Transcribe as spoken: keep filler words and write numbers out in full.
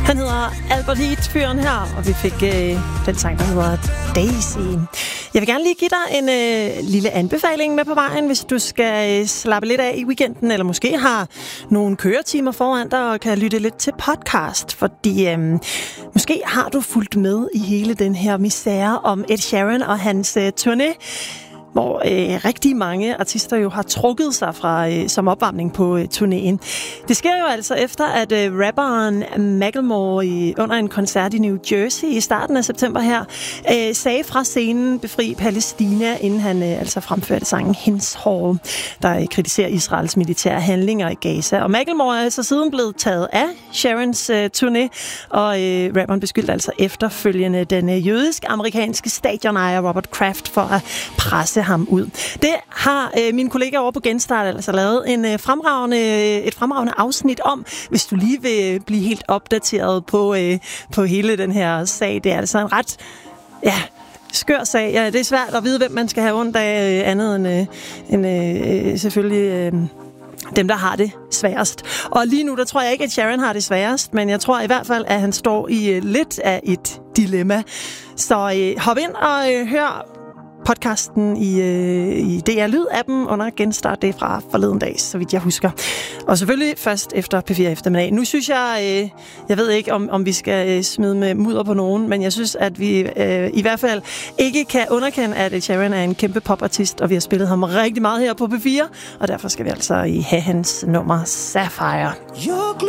Han hedder Albert Heat, fyren her, og vi fik øh, den sang, der hedder Daisy. Jeg vil gerne lige give dig en øh, lille anbefaling med på vejen, hvis du skal øh, slappe lidt af i weekenden, eller måske har nogle køretimer foran dig og kan lytte lidt til podcast, fordi øh, måske har du fulgt med i hele den her misære om Ed Sheeran og hans øh, turné, hvor øh, rigtig mange artister jo har trukket sig fra øh, som opvarmning på øh, turnéen. Det sker jo altså efter, at øh, rapperen Macklemore i, under en koncert i New Jersey i starten af september her, øh, sagde fra scenen Befri Palæstina, inden han øh, altså fremførte sangen Hins Hall, der øh, kritiserer Israels militære handlinger i Gaza. Og Macklemore er altså siden blevet taget af Sheerans øh, turné, og øh, rapperen beskyldte altså efterfølgende den øh, jødisk-amerikanske stadionejer Robert Kraft for at presse ham ud. Det har øh, mine kollegaer over på Genstart altså lavet en øh, fremragende, et fremragende afsnit om, hvis du lige vil blive helt opdateret på, øh, på hele den her sag. Det er altså en ret, ja, skør sag. Ja, det er svært at vide, hvem man skal have ondt af øh, andet end, øh, end øh, selvfølgelig øh, dem, der har det sværest. Og lige nu, der tror jeg ikke, at Sheeran har det sværest, men jeg tror i hvert fald, at han står i øh, lidt af et dilemma. Så øh, hop ind og øh, hør podcasten i, øh, i D R Lyd-appen under Genstart. Det er fra forleden dag, så vidt jeg husker. Og selvfølgelig først efter P fire eftermiddag. Nu synes jeg, øh, jeg ved ikke, om, om vi skal øh, smide med mudder på nogen, men jeg synes, at vi øh, i hvert fald ikke kan underkende, at Ed Sheeran er en kæmpe popartist, og vi har spillet ham rigtig meget her på P fire, og derfor skal vi altså have hans nummer Sapphire.